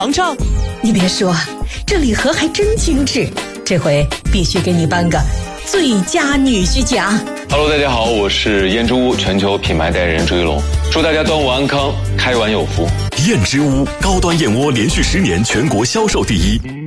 尝尝。 你别说，这礼盒还真精致，这回必须给你颁个最佳女婿奖。 Hello， 大家好，我是燕之屋全球品牌代言人朱一龙，祝大家端午安康，开碗有福。 燕之屋高端燕窝连续10年全国销售第一。